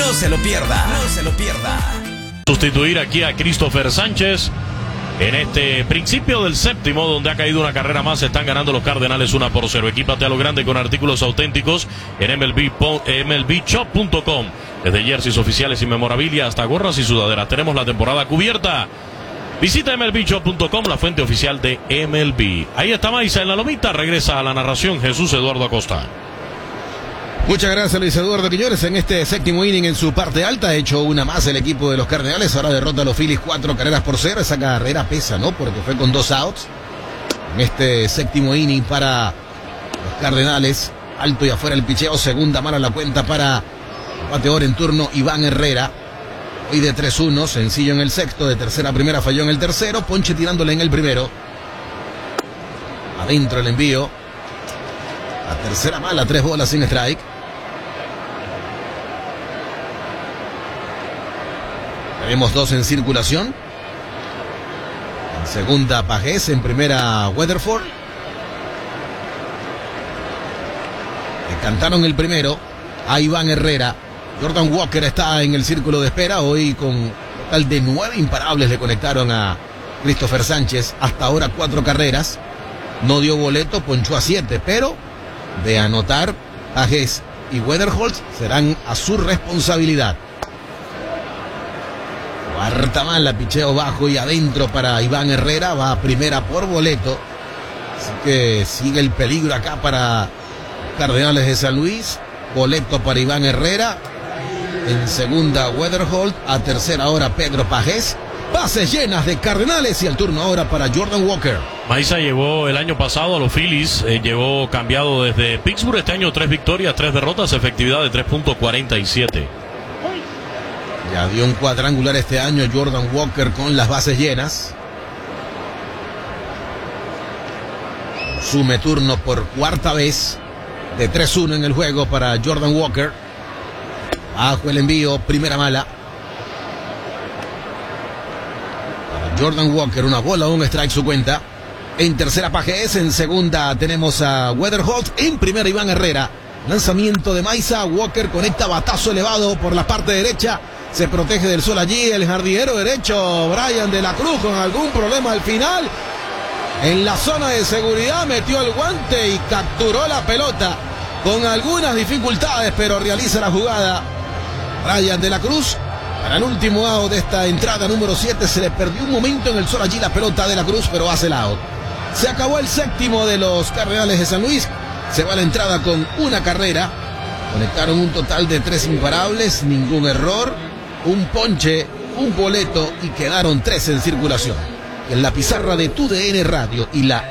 No se lo pierda. No se lo pierda. Sustituir aquí a Christopher Sánchez en este principio del séptimo, donde ha caído una carrera más. Están ganando los Cardenales 1-0. Equípate a lo grande con artículos auténticos en MLBshop.com. Desde jerseys oficiales y memorabilia hasta gorras y sudaderas, tenemos la temporada cubierta. Visita MLBshop.com, la fuente oficial de MLB. Ahí está Maiza en la lomita. Regresa a la narración Jesús Eduardo Acosta. Muchas gracias, Luis Eduardo Quiñones. En este séptimo inning, en su parte alta, ha hecho una más el equipo de los Cardenales. Ahora derrota a los Phillies 4-0. Esa carrera pesa, ¿no? Porque fue con 2 outs. En este séptimo inning para los Cardenales. Alto y afuera el picheo. Segunda mala la cuenta para el bateador en turno, Iván Herrera. Hoy de 3-1, sencillo en el sexto. De tercera a primera falló en el tercero. Ponche tirándole en el primero. Adentro el envío. La tercera mala, 3 bolas sin strike. Tenemos 2 en circulación. En segunda Pagés, en primera Weatherford. Le cantaron el primero a Iván Herrera. Jordan Walker está en el círculo de espera. Hoy con total de 9 imparables le conectaron a Christopher Sánchez. Hasta ahora 4 carreras. No dio boleto, ponchó a 7, pero de anotar, Pagés y Weatherholz serán a su responsabilidad. Cuarta mala, picheo bajo y adentro para Iván Herrera. Va a primera por boleto. Así que sigue el peligro acá para Cardenales de San Luis. Boleto para Iván Herrera. En segunda Weatherholz. A tercera hora Pedro Pagés. Bases llenas de Cardenales y el turno ahora para Jordan Walker. Maiza llegó el año pasado a los Phillies, llegó cambiado desde Pittsburgh. Este año 3 victorias, 3 derrotas, efectividad de 3.47. Ya dio un cuadrangular este año Jordan Walker con las bases llenas. Sume turno por cuarta vez. De 3-1 en el juego para Jordan Walker. Bajo el envío, primera mala. Para Jordan Walker, una bola, un strike su cuenta. En tercera Pagés, en segunda tenemos a Weatherholz. En primera Iván Herrera. Lanzamiento de Maiza. Walker conecta batazo elevado por la parte derecha. Se protege del sol allí el jardinero derecho Brian de la Cruz con algún problema al final. En la zona de seguridad metió el guante y capturó la pelota con algunas dificultades, pero realiza la jugada Brian de la Cruz. Para el último out de esta entrada número 7 se le perdió un momento en el sol allí la pelota de la Cruz, pero hace el out. Se acabó el séptimo de los Cardenales de San Luis. Se va a la entrada con una carrera. Conectaron un total de 3 imparables, ningún error, un ponche, un boleto y quedaron 3 en circulación. En la pizarra de TUDN Radio y la